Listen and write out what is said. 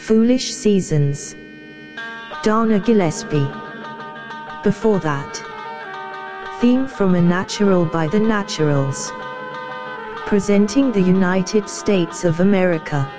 Foolish Seasons, Donna Gillespie. Before that, theme from A Natural by The Naturals, presenting the United States of America.